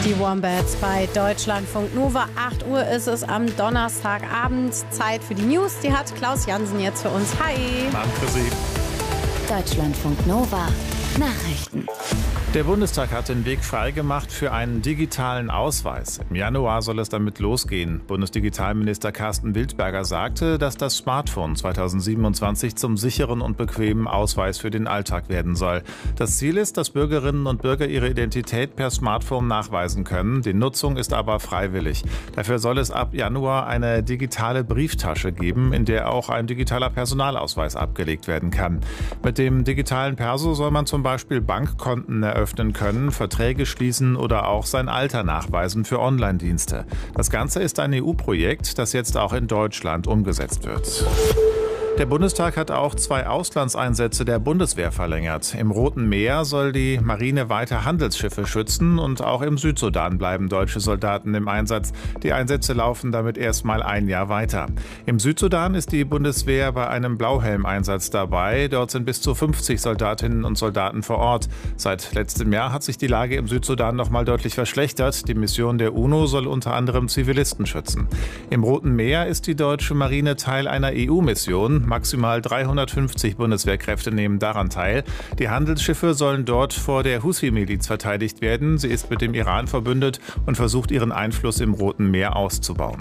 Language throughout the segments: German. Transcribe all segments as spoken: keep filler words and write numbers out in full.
Die Wombats bei Deutschlandfunk Nova. acht Uhr ist es am Donnerstagabend. Zeit für die News. Die hat Klaus Jansen jetzt für uns. Hi. Abend für Sie. Deutschlandfunk Nova. Nachrichten. Der Bundestag hat den Weg freigemacht für einen digitalen Ausweis. Im Januar soll es damit losgehen. Bundesdigitalminister Carsten Wildberger sagte, dass das Smartphone zweitausendsiebenundzwanzig zum sicheren und bequemen Ausweis für den Alltag werden soll. Das Ziel ist, dass Bürgerinnen und Bürger ihre Identität per Smartphone nachweisen können. Die Nutzung ist aber freiwillig. Dafür soll es ab Januar eine digitale Brieftasche geben, in der auch ein digitaler Personalausweis abgelegt werden kann. Mit dem digitalen Perso soll man zum Beispiel Bankkonten eröffnen können, Verträge schließen oder auch sein Alter nachweisen für Online-Dienste. Das Ganze ist ein E U-Projekt, das jetzt auch in Deutschland umgesetzt wird. Der Bundestag hat auch zwei Auslandseinsätze der Bundeswehr verlängert. Im Roten Meer soll die Marine weiter Handelsschiffe schützen und auch im Südsudan bleiben deutsche Soldaten im Einsatz. Die Einsätze laufen damit erst mal ein Jahr weiter. Im Südsudan ist die Bundeswehr bei einem Blauhelm-Einsatz dabei. Dort sind bis zu fünfzig Soldatinnen und Soldaten vor Ort. Seit letztem Jahr hat sich die Lage im Südsudan noch mal deutlich verschlechtert. Die Mission der UNO soll unter anderem Zivilisten schützen. Im Roten Meer ist die deutsche Marine Teil einer E U-Mission. Maximal dreihundertfünfzig Bundeswehrkräfte nehmen daran teil. Die Handelsschiffe sollen dort vor der Huthi-Miliz verteidigt werden. Sie ist mit dem Iran verbündet und versucht, ihren Einfluss im Roten Meer auszubauen.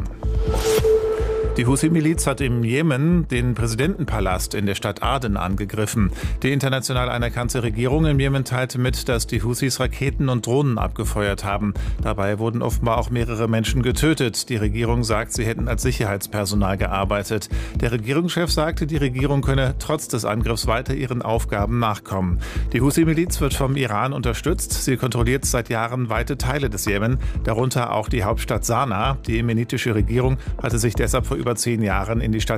Die Huthi-Miliz hat im Jemen den Präsidentenpalast in der Stadt Aden angegriffen. Die international anerkannte Regierung im Jemen teilte mit, dass die Huthis Raketen und Drohnen abgefeuert haben. Dabei wurden offenbar auch mehrere Menschen getötet. Die Regierung sagt, sie hätten als Sicherheitspersonal gearbeitet. Der Regierungschef sagte, die Regierung könne trotz des Angriffs weiter ihren Aufgaben nachkommen. Die Huthi-Miliz wird vom Iran unterstützt. Sie kontrolliert seit Jahren weite Teile des Jemen, darunter auch die Hauptstadt Sanaa. Die jemenitische Regierung hatte sich deshalb vor über zehn Jahren in die Stadt